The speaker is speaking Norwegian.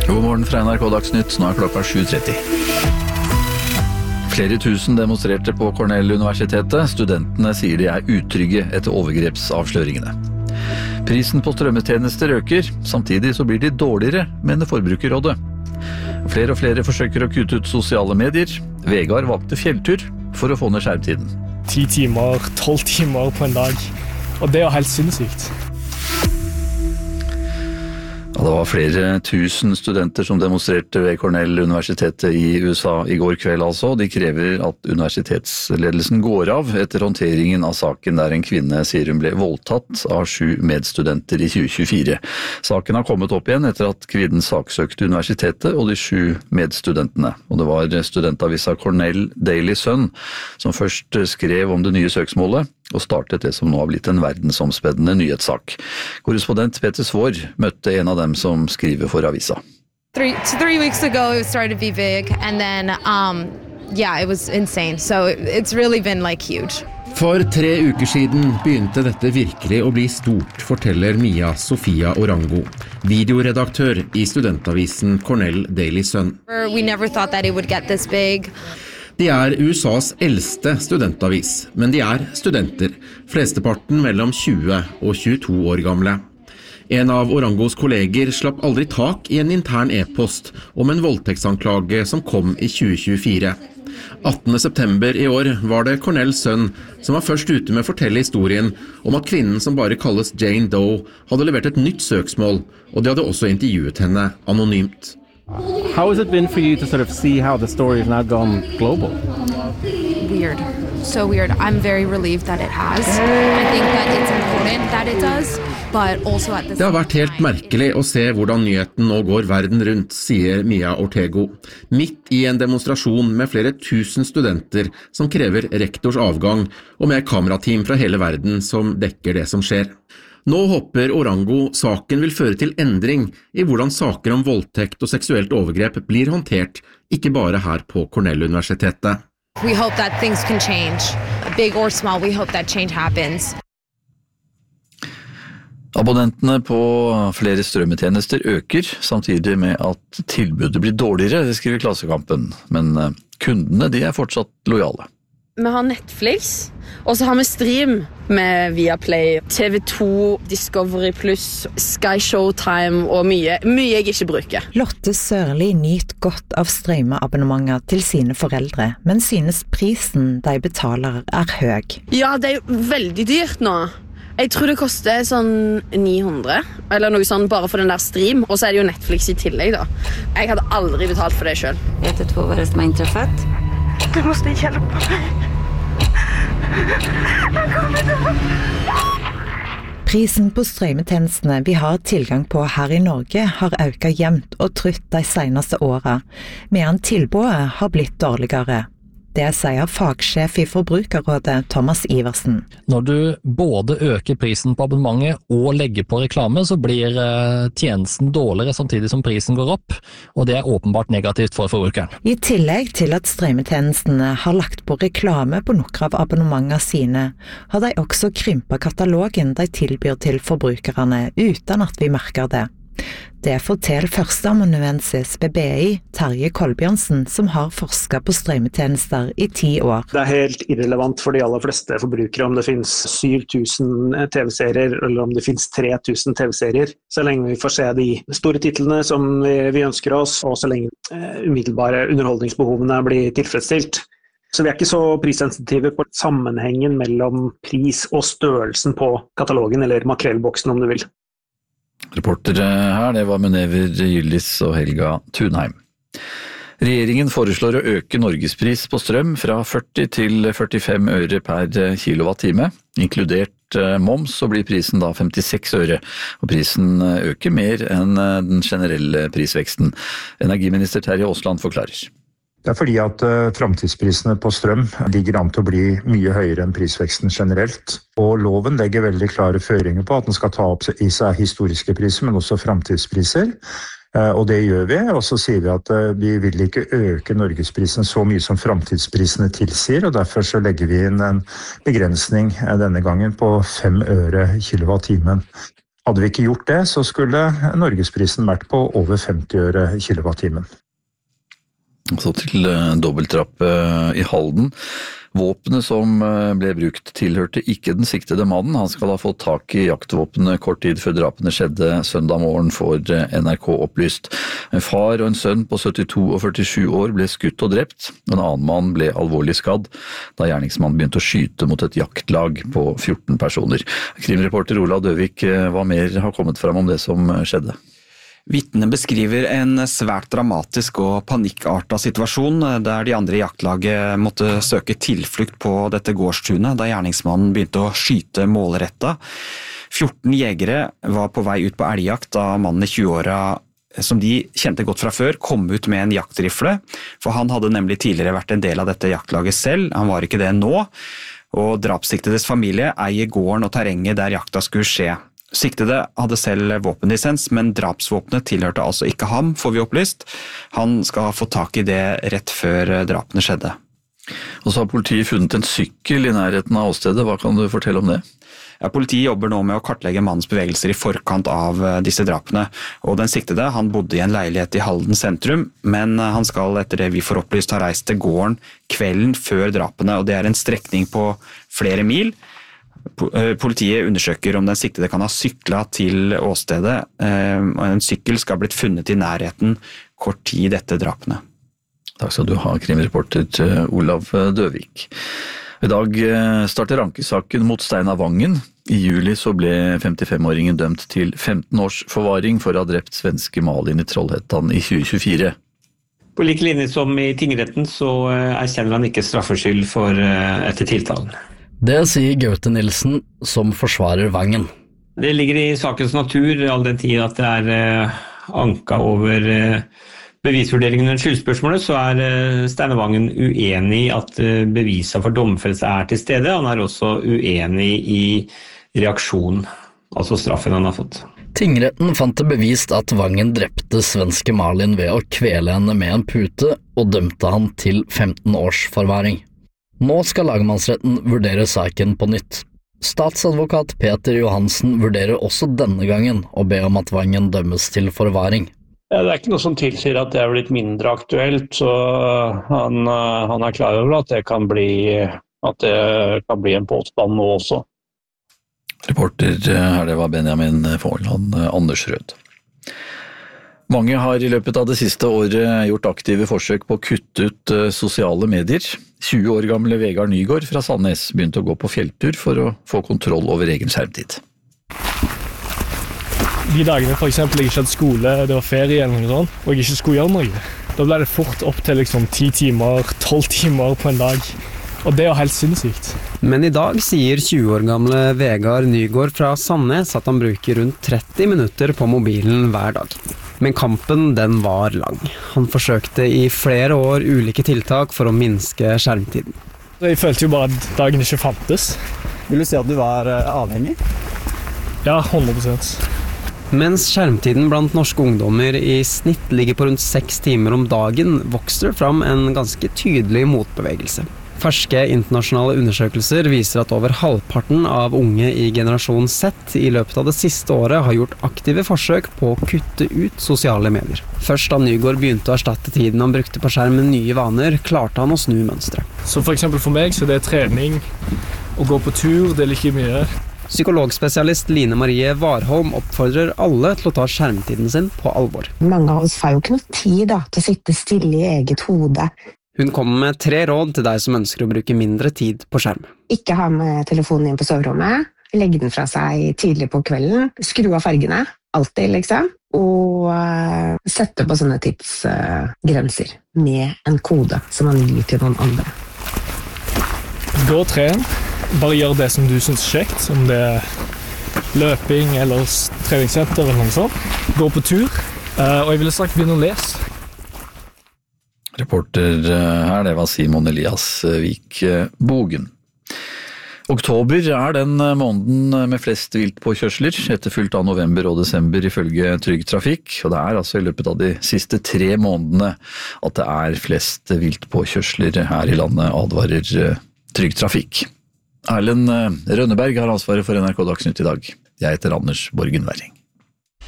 God morgen fra NRK Dagsnytt, nå klokka 7:30. Flere tusen demonstrerte på Cornell-universitetet. Studentene sier de utrygge etter overgrepsavsløringene. Prisen på strømmetjenester øker, samtidig så blir de dårligere, mener Forbrukerrådet. Flere og flere forsøker å kutte ut sosiale medier. Vegard valgte fjelltur for å få ned skjermtiden. 10 timer, 12 timer på en dag, og det helt sinnssykt. Ja, det var flere tusen studenter som demonstrerte ved Cornell-universitetet i USA i går kveld altså. De krever at universitetsledelsen går av etter håndteringen av saken der en kvinne sier hun ble voldtatt av 7 medstudenter i 2024. Saken har kommet opp igjen etter at kvinnen saksøkte universitetet og de 7 medstudentene. Og det var studentavisa Cornell Daily Sun som først skrev om det nye søksmålet og startet det som nå har blitt en verdensomspennende nyhetssak. Korrespondent Peter Svår møtte en av dem som skriver for avisa. 3 weeks ago it started to be big and then it was insane. So it's really been like huge. For 3 uker siden begynte dette virkelig å bli stort, forteller Mia Sofia Orango, videoredaktør i studentavisen Cornell Daily Sun. We never thought that it would get this big. De USAs eldste studentavis, men de studenter, flesteparten mellom 20 og 22 år gamle. En av Orangos kolleger slapp aldri tak i en intern e-post om en voldtektsanklage som kom i 2024. 18. september i år var det Cornells sønn som var først ute med å fortelle historien om at kvinnen som bare kalles Jane Doe hadde levert et nytt søksmål, og de hadde også intervjuet henne anonymt. How has it been for you to sort of see how the story has now gone global? Weird. So weird. I'm very relieved that it has. I think that it's important that it does, but also at the same time. Det har vært helt merkelig å se hvordan nyheten nå går verden rundt, sier Mia Ortego. Midt i en demonstrasjon med flere tusen studenter som krever rektors avgang, og med kamerateam fra hele verden som dekker det som skjer. Nå håper Orango saken vil føre til endring i hvordan saker om voldtekt og seksuelt overgrep blir håndtert, ikke bare her på Cornell-universitetet. We hope that things can change. Big or small, we hope that change happens. Abonnentene på flere strømmetjenester øker, samtidig med at tilbudet blir dårligere, det skriver Klassekampen. Men kundene de fortsatt lojale. Vi har Netflix, og så har vi stream med Viaplay, TV2, Discovery+, Sky Showtime og mye jeg ikke bruker. Lotte Sørli nyter godt av strømmeabonnementer til sine foreldre, men synes prisen de betaler høy. Ja, det jo veldig dyrt nå. Jeg tror det koster sånn 900, eller noe sånn bare for den der stream, og så det jo Netflix i tillegg da. Jeg hadde aldri betalt for det selv. Vet du hva som inträffat? Du måste hjälpa mig. Jag kommer dö. Prisen på strømmetjenestene vi har tilgang på her i Norge har økt jevnt og trutt de seneste årene, medan tilbudet har blitt dårligere. Det sier fagsjef i Forbrukerrådet Thomas Iversen. Når du både øker prisen på abonnementet og legger på reklame, så blir tjenesten dårligere samtidig som prisen går opp, og det åpenbart negativt for forbrukeren. I tillegg til at strømmetjenestene har lagt på reklame på noen av abonnementene sine, har de også krympet katalogen de tilbyr til forbrukerne uten at vi merker det. Det forteller førsteamanuensis ved BI, Terje Kolbjørnsen, som har forsket på strømmetjenester i 10 år. Det helt irrelevant for de aller fleste forbrukere om det finnes 7000 TV-serier eller om det finnes 3000 TV-serier, så lenge vi får se de store titlene som vi ønsker oss, og så lenge umiddelbare underholdningsbehovene blir tilfredsstilt. Så vi ikke så prissensitive på sammenhengen mellom pris og størrelsen på katalogen, eller makrellboksen om du vil. Reportere her, det var Munever Gyldis og Helga Thunheim. Regjeringen foreslår å øke norgespris på strøm fra 40 til 45 øre per kilowattime. Inkludert moms så blir prisen da 56 øre, og prisen øker mer enn den generelle prisveksten. Energiminister Terje Aasland forklarer. Det fordi at framtidsprisene på strøm ligger an til å bli mye høyere enn prisveksten generelt. Og loven legger veldig klare føringer på at den skal ta opp i seg historiske priser, men også framtidspriser. Og det gjør vi, og så sier vi at vi vil ikke øke norgesprisen så mye som framtidsprisene tilsier, og derfor så legger vi inn en begrensning denne gangen på 5 øre kilowattimen. Hadde vi ikke gjort det, så skulle norgesprisen vært på over 50 øre kilowattimen. Så til dobbeltdrapet i Halden. Våpenet som ble brukt tilhørte ikke den siktede mannen. Han skal ha fått tak i jaktvåpenet kort tid før drapene skjedde søndag morgen, får NRK opplyst. En far og en sønn på 72 og 47 år ble skutt og drept. En annen mann ble alvorlig skadd da gjerningsmannen begynte å skyte mot et jaktlag på 14 personer. Krimreporter Olav Døvik, hva mer har kommet fram om det som skjedde? Vitnene beskriver en svært dramatisk og panikkartet situasjon der de andre i jaktlaget måtte søke tilflukt på dette gårdstunet da gjerningsmannen begynte å skyte målretta. 14 jegere var på vei ut på elgjakt da mannen i 20-åra som de kjente godt fra før, kom ut med en jaktrifle, for han hadde nemlig tidligere vært en del av dette jaktlaget selv, han var ikke det nå, og drapssiktedes familie eier gården og terrenget der jakta skulle skje. Siktede hadde selv våpenlisens, men drapsvåpenet tilhørte altså ikke ham, får vi opplyst. Han skal ha fått tak i det rett før drapene skjedde. Og så har politiet funnet en sykkel i nærheten av åstedet. Hva kan du fortelle om det? Ja, politiet jobber nå med å kartlegge mannens bevegelser i forkant av disse drapene. Og den siktede, han bodde i en leilighet i Halden sentrum, men han skal etter det vi får opplyst ha reist til gården kvelden før drapene, og det er en strekning på flere mil. Politiet undersøker om den siktede kan ha syklet til åstedet, og en sykkel skal ha blitt funnet i nærheten kort tid etter drapene. Takk skal du ha, krimreporter Olav Døvik. I dag starter ankesaken mot Steinar Vangen. I juli så ble 55-åringen dømt til 15 års forvaring for å ha drept svenske Malin i Trollhättan i 2024. På like linje som i tingretten så erkjenner han ikke straffskyld etter tiltalen. Det sier Gaute Nilsen, som forsvarer Vangen. Det ligger i sakens natur, all den tid at det er anka over bevisvurderingen under skyldspørsmålet, så er Steinar Vangen uenig i at beviset for domfellelse er til stede. Han er også uenig i reaksjonen, altså straffen han har fått. Tingretten fant det bevist at Vangen drepte svenske Malin ved å kvele henne med en pute, og dømte han til 15 års forvaring. Nå skal lagmannsretten vurdere saken på nytt. Statsadvokat Peter Johansen vurderer også denne gangen å be om at Vangen dømmes til forvaring. Ja, det er ikke noe som tilsier at det er blitt mindre aktuelt, så han er klar over at det kan bli en påstand nå også. Reporter her, det var Benjamin Forland Andersrød. Mange har i løpet av det siste året gjort aktive forsøk på å kutte ut sosiale medier. 20 år gamle Vegard Nygård fra Sandnes begynte å gå på fjelltur for å få kontroll over egen skjermtid. De dagene for eksempel jeg ikke hadde skole, det var ferie eller noe sånt, og jeg ikke skulle gjøre noe, da ble det fort opp til 10 timer, 12 timer på en dag. Og det er jo helt sinnssykt. Men i dag sier 20 år gamle Vegard Nygård fra Sandnes at han bruker rundt 30 minutter på mobilen hver dag. Men kampen, den var lang. Han forsøkte i flere år ulike tiltak for å minske skjermtiden. Jeg følte jo bare at dagen ikke fantes. Vil du si at du var avhengig? Ja, 100%. Mens skjermtiden blant norske ungdommer i snitt ligger på rundt 6 timer om dagen, vokser det fram en ganske tydelig motbevegelse. Ferske internasjonale undersøkelser viser at over halvparten av unge i generasjon Z i løpet av det siste året har gjort aktive forsøk på å kutte ut sosiale medier. Først da Nygård begynte å erstatte tiden han brukte på skjerm med nye vaner, klarte han å snu mønstret. Så for eksempel for meg så er det trening, å gå på tur, det er like mye. Psykologspesialist Line Marie Warholm oppfordrer alle til å ta skjermtiden sin på alvor. Mange av oss har jo ikke noe tid til å sitte stille i eget hode. Hun kommer med 3 råd til deg som ønsker å bruke mindre tid på skjerm. Ikke ha med telefonen inn på soverommet, legge den fra seg tidlig på kvelden, skru av fargene, alltid liksom, og sette på sånne tidsgrenser med en kode som man gir til noen andre. Gå og tren, bare gjør det som du synes er kjekt, om det er løping eller treningssenter eller noe sånt. Gå på tur, og jeg ville sagt begynne å lese. Reporter her, det var Simon Elias Vik Bogen. Oktober er den måneden med flest viltpåkjørsler, etterfulgt av november og desember ifølge Trygg Trafikk, og det er altså i løpet av de siste 3 månedene at det er flest viltpåkjørsler her i landet, advarer Trygg Trafikk. Erlend Rønneberg har ansvaret for NRK Dagsnytt i dag. Jeg heter Anders Borgen Werring.